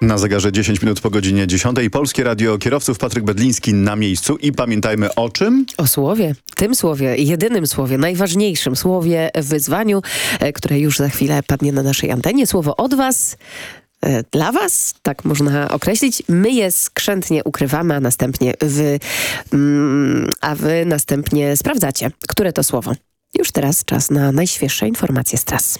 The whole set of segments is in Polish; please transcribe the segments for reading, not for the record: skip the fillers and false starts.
Na zegarze 10 minut po godzinie 10. Polskie Radio Kierowców, Patryk Bedliński na miejscu. I pamiętajmy o czym? O słowie. Tym słowie, jedynym słowie, najważniejszym słowie w wyzwaniu, które już za chwilę padnie na naszej antenie. Słowo od was, dla was, tak można określić. My je skrzętnie ukrywamy, a wy następnie sprawdzacie, które to słowo. Już teraz czas na najświeższe informacje z tras.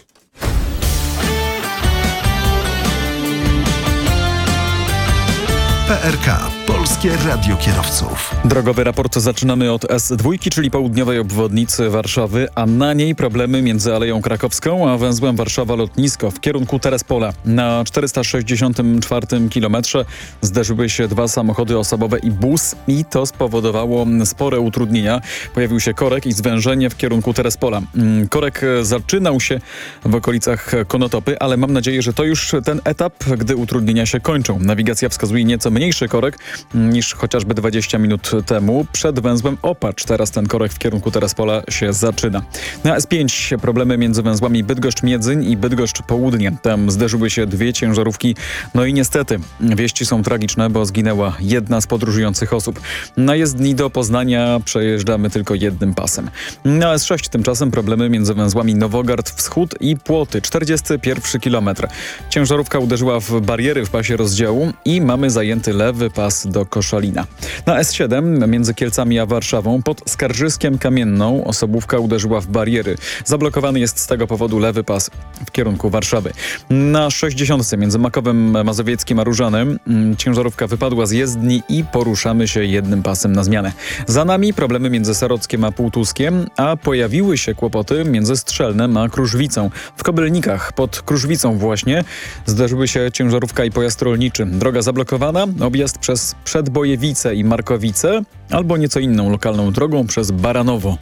PRK. Polskie Radio Kierowców. Drogowy raport zaczynamy od S2, czyli południowej obwodnicy Warszawy, a na niej problemy między Aleją Krakowską a węzłem Warszawa-Lotnisko w kierunku Terespola. Na 464 kilometrze zderzyły się dwa samochody osobowe i bus i to spowodowało spore utrudnienia. Pojawił się korek i zwężenie w kierunku Terespola. Korek zaczynał się w okolicach Konotopy, ale mam nadzieję, że to już ten etap, gdy utrudnienia się kończą. Nawigacja wskazuje nieco mniejszy korek niż chociażby 20 minut temu przed węzłem Opacz. Teraz ten korek w kierunku Terespola się zaczyna. Na S5 problemy między węzłami Bydgoszcz-Miedzyń i Bydgoszcz-Południe. Tam zderzyły się dwie ciężarówki. No i niestety wieści są tragiczne, bo zginęła jedna z podróżujących osób. Na jezdni do Poznania przejeżdżamy tylko jednym pasem. Na S6 tymczasem problemy między węzłami Nowogard Wschód i Płoty. 41 kilometr. Ciężarówka uderzyła w bariery w pasie rozdziału i mamy zajęty lewy pas do Koszalina. Na S7 między Kielcami a Warszawą pod Skarżyskiem Kamienną osobówka uderzyła w bariery. Zablokowany jest z tego powodu lewy pas w kierunku Warszawy. Na 60 między Makowem Mazowieckim a Różanem ciężarówka wypadła z jezdni i poruszamy się jednym pasem na zmianę. Za nami problemy między Sarockiem a Półtuskiem, a pojawiły się kłopoty między Strzelnem a Kruszwicą. W Kobylnikach pod Kruszwicą właśnie zderzyły się ciężarówka i pojazd rolniczy. Droga zablokowana, objazd przez Przedbojewice i Markowice albo nieco inną lokalną drogą przez Baranowo.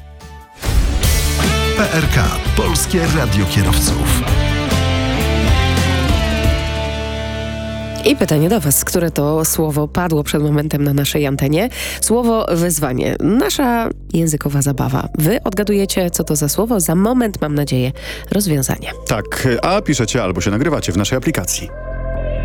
PRK. Polskie Radio Kierowców. I pytanie do was, które to słowo padło przed momentem na naszej antenie. Słowo wyzwanie. Nasza językowa zabawa. Wy odgadujecie, co to za słowo. Za moment, mam nadzieję, rozwiązanie. Tak, a piszecie albo się nagrywacie w naszej aplikacji.